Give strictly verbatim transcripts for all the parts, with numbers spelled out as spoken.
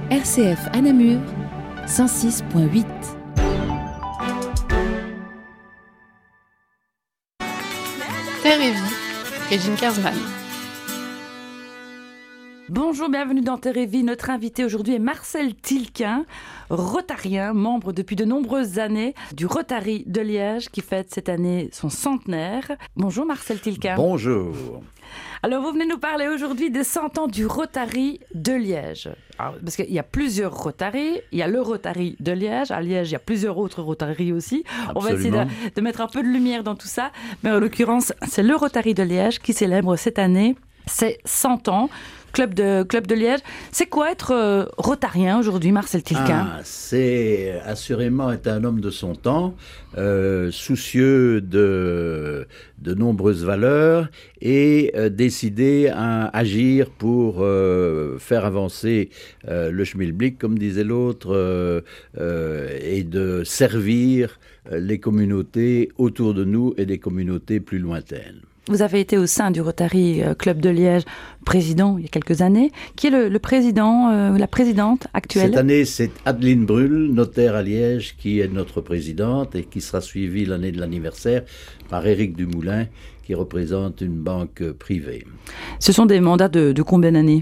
R C F à Namur, cent six virgule huit. Terre et vie, Régine Kersman. Bonjour, bienvenue dans Terre et vie. Notre invité aujourd'hui est Marcel Tilquin, rotarien, membre depuis de nombreuses années du Rotary de Liège qui fête cette année son centenaire. Bonjour Marcel Tilquin. Bonjour. Alors vous venez nous parler aujourd'hui des cent ans du Rotary de Liège. Alors, parce qu'il y a plusieurs Rotaries, il y a le Rotary de Liège, à Liège il y a plusieurs autres Rotaries aussi. Absolument. On va essayer de, de mettre un peu de lumière dans tout ça, mais en l'occurrence c'est le Rotary de Liège qui célèbre cette année ses cent ans. Club de, Club de Liège. C'est quoi être euh, rotarien aujourd'hui, Marcel Tilquin? Ah, c'est assurément être un homme de son temps, euh, soucieux de, de nombreuses valeurs et euh, décidé à agir pour euh, faire avancer euh, le schmilblick, comme disait l'autre, euh, euh, et de servir les communautés autour de nous et des communautés plus lointaines. Vous avez été au sein du Rotary Club de Liège, président il y a quelques années. Qui est le, le président, euh, la présidente actuelle? Cette année, c'est Adeline Brûle, notaire à Liège, qui est notre présidente et qui sera suivie l'année de l'anniversaire par Éric Dumoulin, qui représente une banque privée. Ce sont des mandats de, de combien d'années?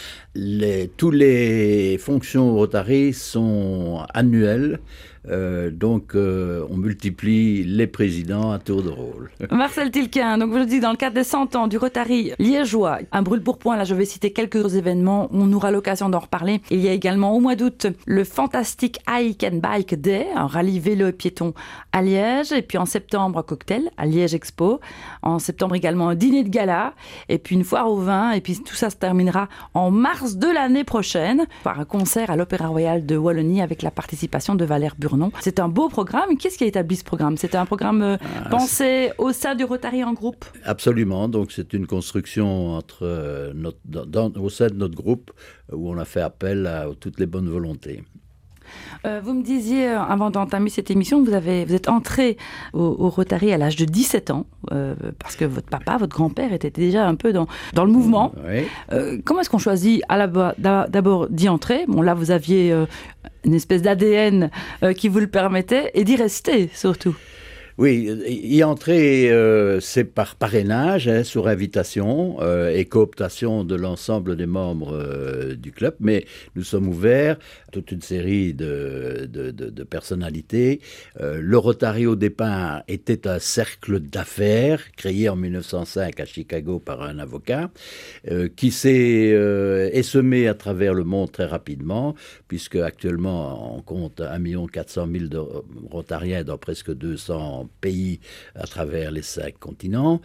Les, tous les fonctions au Rotary sont annuelles. Euh, donc, euh, on multiplie les présidents à tour de rôle. Marcel Tilquin, donc vous le dites, dans le cadre des cent ans du Rotary liégeois, un brûle-pourpoint, là je vais citer quelques événements, on aura l'occasion d'en reparler. Il y a également au mois d'août le fantastique Hike and Bike Day, un rallye vélo et piéton à Liège, et puis en septembre un cocktail à Liège Expo, en septembre également un dîner de gala, et puis une foire au vin, et puis tout ça se terminera en mars de l'année prochaine par un concert à l'Opéra Royal de Wallonie avec la participation de Valère Burnon. C'est un beau programme. Qu'est-ce qui a établi ce programme? C'était un programme euh, ah, pensé au sein du Rotary en groupe? Absolument. Donc c'est une construction entre, euh, notre, dans, au sein de notre groupe où on a fait appel à, à toutes les bonnes volontés. Euh, vous me disiez, euh, avant d'entamer cette émission, vous, avez, vous êtes entré au, au Rotary à l'âge de dix-sept ans, euh, parce que votre papa, votre grand-père était déjà un peu dans, dans le mouvement. Oui. Euh, comment est-ce qu'on choisit à la, d'abord d'y entrer? Bon, là, vous aviez euh, une espèce d'A D N euh, qui vous le permettait, et d'y rester, surtout. Oui, y entrer, euh, c'est par parrainage, hein, sur invitation euh, et cooptation de l'ensemble des membres euh, du club, mais nous sommes ouverts à toute une série de, de, de, de personnalités. Euh, le Rotary, au départ, était un cercle d'affaires créé en mille neuf cent cinq à Chicago par un avocat euh, qui s'est euh, essaimé à travers le monde très rapidement, puisque actuellement on compte un million quatre cent mille de Rotariens dans presque deux cents pays à travers les cinq continents.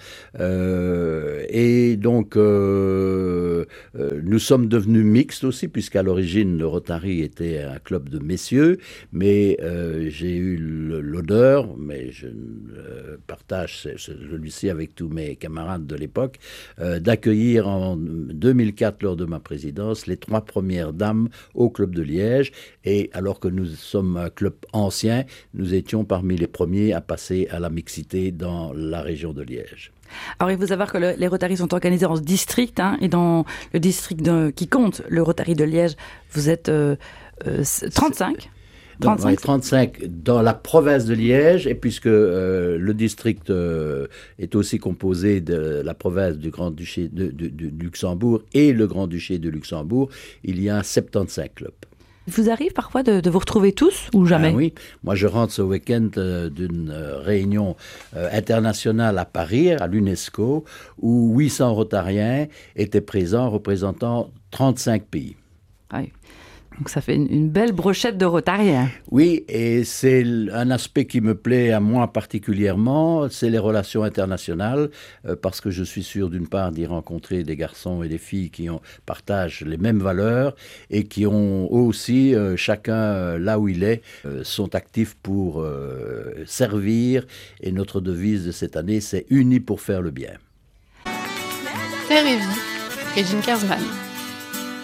Euh, et donc, euh, euh, nous sommes devenus mixtes aussi, puisqu'à l'origine, le Rotary était un club de messieurs, mais euh, j'ai eu l'honneur, mais je euh, partage celui-ci avec tous mes camarades de l'époque, euh, d'accueillir en deux mille quatre, lors de ma présidence, les trois premières dames au club de Liège. Et alors que nous sommes un club ancien, nous étions parmi les premiers à passer à la mixité dans la région de Liège. Alors, il faut savoir que le, les Rotaries sont organisés en districts, hein, et dans le district de, qui compte, le Rotary de Liège, vous êtes euh, euh, trente-cinq. trente-cinq. Donc, trente-cinq dans la province de Liège, et puisque euh, le district euh, est aussi composé de la province du Grand-Duché de, de, de, de Luxembourg et le Grand-Duché de Luxembourg, il y a soixante-quinze clubs. Il vous arrive parfois de, de vous retrouver tous ou jamais? Ah oui, moi je rentre ce week-end euh, d'une euh, réunion euh, internationale à Paris, à l'UNESCO, où huit cents Rotariens étaient présents représentant trente-cinq pays. Oui. Donc ça fait une, une belle brochette de Rotariens. Oui, et c'est un aspect qui me plaît à moi particulièrement, c'est les relations internationales, euh, parce que je suis sûr d'une part d'y rencontrer des garçons et des filles qui ont, partagent les mêmes valeurs et qui ont eux aussi, euh, chacun euh, là où il est, euh, sont actifs pour euh, servir. Et notre devise de cette année, c'est « Unis pour faire le bien ». Terre et vie, Régine Kersman.